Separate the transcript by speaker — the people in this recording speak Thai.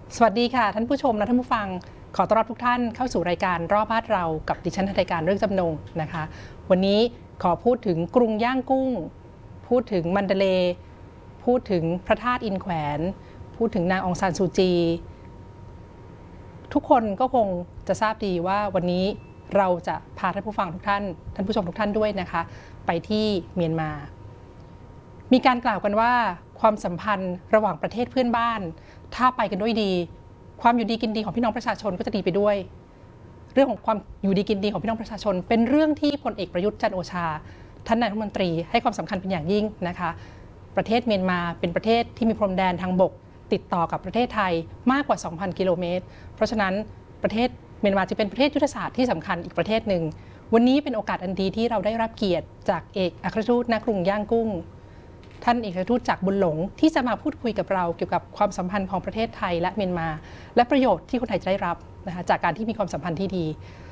Speaker 1: สวัสดีค่ะท่านผู้ชมและท่านผู้ฟังขอต้อนรับทุกท่านเข้าสู่รายการรอบบ้านเรากับดิฉันรายการเรื่องจำนงนะคะวันนี้ขอพูดถึงกรุงย่างกุ้งพูดถึงมันเดเลย์พูดถึงพระธาตุอินแขวนพูดถึงนางองซานซูจีทุกคนก็คงจะทราบดีว่าวันนี้เราจะพาท่านผู้ฟังทุกท่านท่านผู้ชมทุกท่านด้วยนะคะไปที่เมียนมามีการกล่าวกันว่าความสัมพันธ์ระหว่างประเทศเพื่อนบ้านถ้าไปกันด้วยดีความอยู่ดีกินดีของพี่น้องประชาชนก็จะดีไปด้วยเรื่องของความอยู่ดีกินดีของพี่น้องประชาชนเป็นเรื่องที่พลเอกประยุทธ์จันทร์โอชาท่านนายกรัฐมนตรีให้ความสำคัญเป็นอย่างยิ่งนะคะประเทศเมียนมาเป็นประเทศที่มีพรมแดนทางบกติดต่อกับประเทศไทยมากกว่า 2,000 กิโลเมตรเพราะฉะนั้นประเทศเมียนมาจะเป็นประเทศยุทธศาสตร์ที่สำคัญอีกประเทศหนึ่งวันนี้เป็นโอกาสอันดีที่เราได้รับเกียรติจากเอกอัครราชทูตณกรุงย่างกุ้งท่านเอกอัครราชทูตจากบุญหลงที่จะมาพูดคุยกับเราเกี่ยวกับความสัมพันธ์ของประเทศไทยและเมียนมาและประโยชน์ที่คนไทยจะได้รับนะคะจากการที่มีความสัมพันธ์ที่ดี